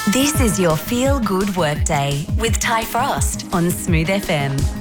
This is your Feel Good Workday with Ty Frost on Smooth FM.